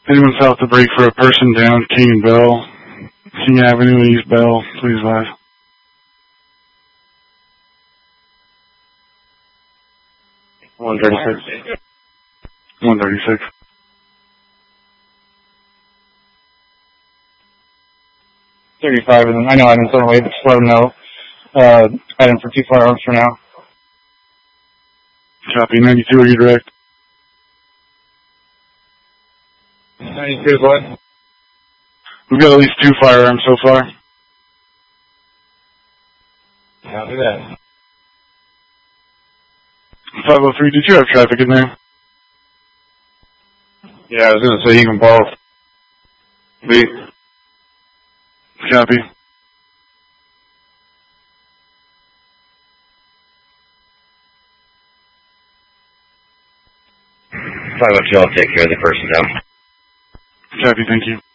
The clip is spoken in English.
Anyone south to break for a person down, King and Bell. King Avenue and East Bell, please advise. 136. 136. $35, and I know I didn't throw away, but just let them know. Item for 2 firearms for now. Copy. 92, are you direct? 92 what? We've got at least 2 firearms so far. Copy that. 503, did you have traffic in there? Yeah, I was going to say even both. Lee. Copy. I'll take care of the person down. Copy, thank you.